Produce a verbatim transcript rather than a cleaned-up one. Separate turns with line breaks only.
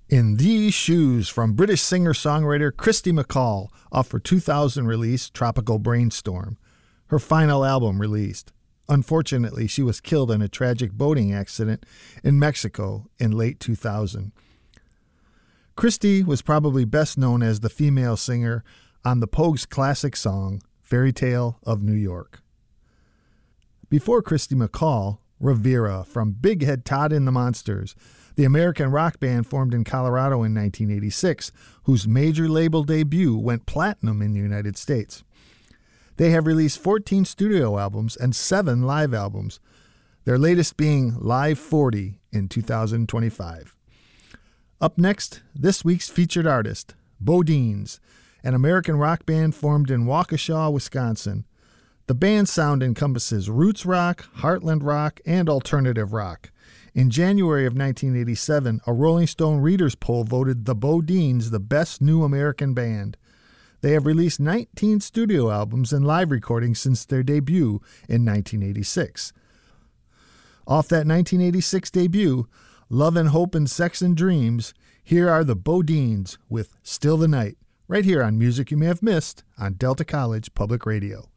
In These Shoes from British singer-songwriter Kirsty MacColl off her two thousand release Tropical Brainstorm, her final album released. Unfortunately, she was killed in a tragic boating accident in Mexico in late two thousand. Kirsty was probably best known as the female singer on the Pogues' classic song, Fairy Tale of New York. Before Kirsty MacColl, Rivera from Big Head Todd and the Monsters, the American rock band formed in Colorado in nineteen eighty-six, whose major label debut went platinum in the United States. They have released fourteen studio albums and seven live albums, their latest being Live forty in two thousand twenty-five. Up next, this week's featured artist, BoDeans, an American rock band formed in Waukesha, Wisconsin. The band's sound encompasses roots rock, heartland rock, and alternative rock. In January of nineteen eighty-seven, a Rolling Stone Readers poll voted the BoDeans the best new American band. They have released nineteen studio albums and live recordings since their debut in nineteen eighty-six. Off that nineteen eighty-six debut, Love and Hope and Sex and Dreams, here are the BoDeans with Still the Night, right here on Music You May Have Missed on Delta College Public Radio.